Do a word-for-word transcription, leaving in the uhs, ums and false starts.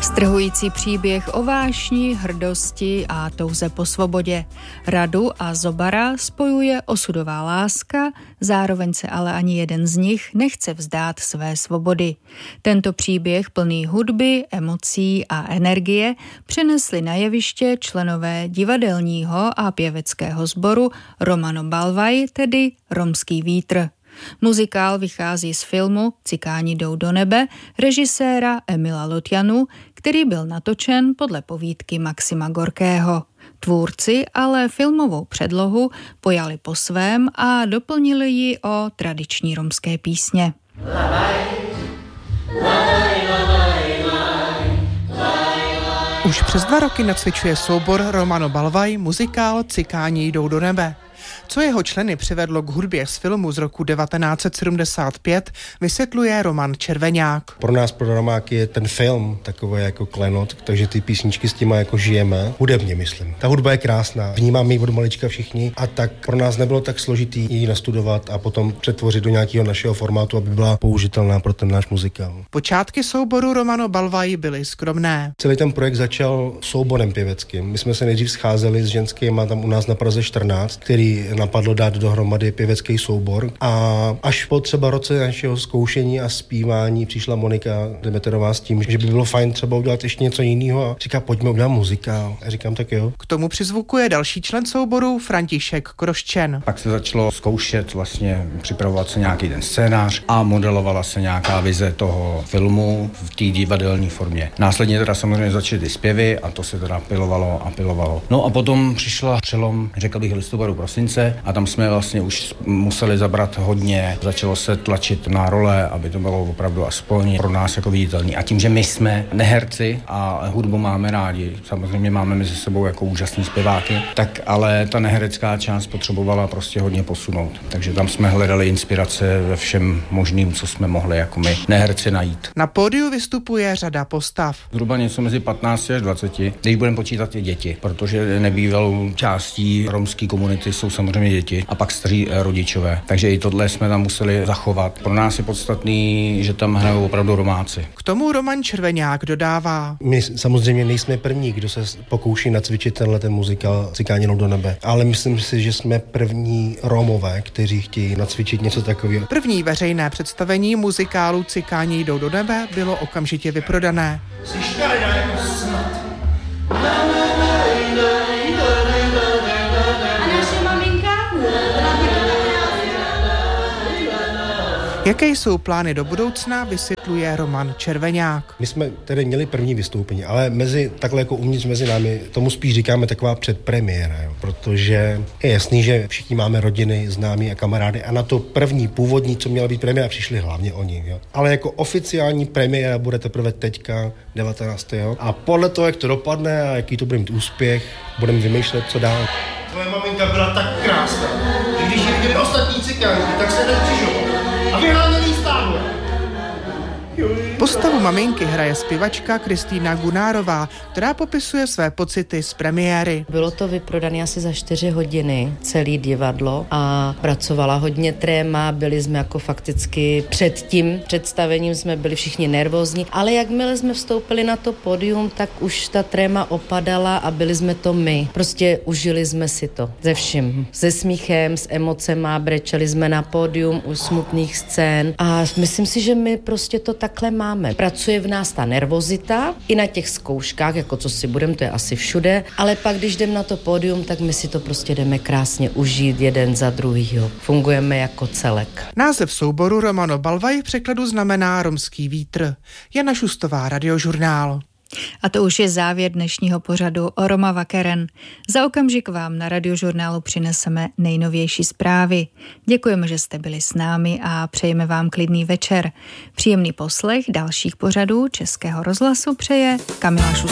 Strhující příběh o vášni, hrdosti a touze po svobodě. Radu a Zobara spojuje osudová láska, zároveň se ale ani jeden z nich nechce vzdát své svobody. Tento příběh plný hudby, emocí a energie přenesli na jeviště členové divadelního a pěveckého sboru Romano Balvaj, tedy Romský vítr. Muzikál vychází z filmu Cikáni jdou do nebe režiséra Emila Lotjanu, který byl natočen podle povídky Maxima Gorkého. Tvůrci ale filmovou předlohu pojali po svém a doplnili ji o tradiční romské písně. Už přes dva roky nacvičuje soubor Romano Balvaj muzikál Cikáni jdou do nebe. Co jeho členy přivedlo k hudbě z filmu z roku devatenáct set sedmdesát pět, vysvětluje Roman Červeňák. Pro nás, pro Romáky, je ten film takový jako klenot, takže ty písničky s těma jako žijeme. Hudebně, myslím. Ta hudba je krásná, vnímáme ji od malička všichni a tak pro nás nebylo tak složitý ji nastudovat a potom přetvořit do nějakého našeho formátu, aby byla použitelná pro ten náš muzikál. Počátky souboru Romano Balvaj byly skromné. Celý ten projekt začal souborem pěveckým. My jsme se nejdřív scházeli s ženskýma tam u nás na Praze čtrnáct, který napadlo dát dohromady pěvecký soubor a až po třeba roce našeho zkoušení a zpívání přišla Monika Demeterová s tím, že by bylo fajn třeba udělat ještě něco jiného a říká, pojďme udělat muzikál. A říkám, tak jo. K tomu přizvukuje další člen souboru František Kroščen. Pak se začalo zkoušet, vlastně připravovat se nějaký ten scénář a modelovala se nějaká vize toho filmu v té divadelní formě. Následně teda samozřejmě začaly ty zpěvy a to se teda pilovalo a pilovalo. No a potom přišla přelom, řekl bych, listopadu, prosince a tam jsme vlastně už museli zabrat hodně. Začalo se tlačit na role, aby to bylo opravdu aspoň pro nás jako viditelný. A tím, že my jsme neherci a hudbu máme rádi, samozřejmě máme mezi sebou jako úžasný zpěváky, tak ale ta neherecká část potřebovala prostě hodně posunout. Takže tam jsme hledali inspirace ve všem možným, co jsme mohli jako my neherci najít. Na pódiu vystupuje řada postav. Zhruba něco mezi patnácti až dvaceti, když budeme počítat i děti, protože nebývalou částí romské komunity jsou samozřejmě děti a pak staří rodičové. Takže i tohle jsme tam museli zachovat. Pro nás je podstatný, že tam hrajou opravdu Romáci. K tomu Roman Červeňák dodává. My samozřejmě nejsme první, kdo se pokouší nacvičit tenhle ten muzikál Cikáni jdou do nebe, ale myslím si, že jsme první Romové, kteří chtějí nacvičit něco takového. První veřejné představení muzikálu Cikáni jdou do nebe bylo okamžitě vyprodané. Jaké jsou plány do budoucna, vysvětluje Roman Červeňák. My jsme tedy měli první vystoupení, ale mezi, takhle jako uvnitř mezi námi, tomu spíš říkáme taková předpremiéra, jo, protože je jasný, že všichni máme rodiny, známí a kamarády a na to první původní, co měla být premiéra, přišli hlavně oni. Jo. Ale jako oficiální premiéra bude teprve teďka devatenáctého A podle toho, jak to dopadne a jaký to bude mít úspěch, budeme vymýšlet, co dál. Tvoje maminka byla tak krásná, že když ji viděli ostatní cikánky, tak se nevzkřížovala. A vyháněli stáhlo. Postavu maminky hraje zpěvačka Kristýna Gunárová, která popisuje své pocity z premiéry. Bylo to vyprodané asi za čtyři hodiny, celý divadlo a pracovala hodně tréma, byli jsme jako fakticky před tím představením jsme byli všichni nervózní, ale jakmile jsme vstoupili na to pódium, tak už ta tréma opadala a byli jsme to my. Prostě užili jsme si to ze vším. Se smíchem, s emocema, brečeli jsme na pódium u smutných scén a myslím si, že my prostě to takhle máme. Pracuje v nás ta nervozita i na těch zkouškách, jako co si budeme, to je asi všude, ale pak, když jdeme na to pódium, tak my si to prostě jdeme krásně užít jeden za druhýho. Fungujeme jako celek. Název souboru Romano Balvaj v překladu znamená Romský vítr. Jana Šustová, Radiožurnál. A to už je závěr dnešního pořadu o Roma Vakeren. Za okamžik vám na Radiožurnálu přineseme nejnovější zprávy. Děkujeme, že jste byli s námi a přejeme vám klidný večer. Příjemný poslech dalších pořadů Českého rozhlasu přeje Kamila Šustová.